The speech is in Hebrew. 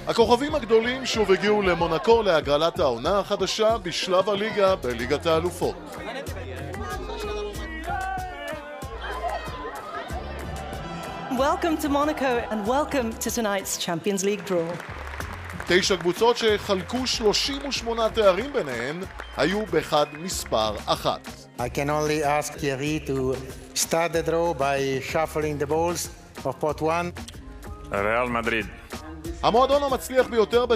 הכוכבים הגדולים שוב הגיעו למונקו להגרלת העונה החדשה בשלב הליגה בליגת האלופות. Welcome to Monaco and welcome to tonight's Champions League draw. 9 קבוצות שחלקו 38 תארים ביניהן היו בחד מספר אחת. I can only ask Thierry to start the draw by shuffling the balls of pot 1. ריאל מדריד. המועדון המצליח ביותר